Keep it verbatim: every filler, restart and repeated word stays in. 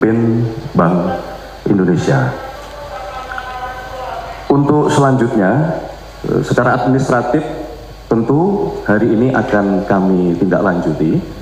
Pin Bank Indonesia. Untuk selanjutnya, secara administratif tentu hari ini akan kami tindak lanjuti.